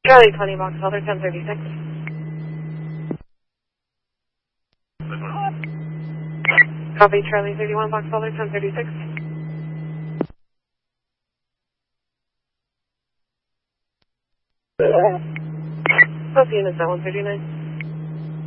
Charlie 20 Box Holder 1036. Copy Charlie 31 Box Holder 1036. Both units at 139.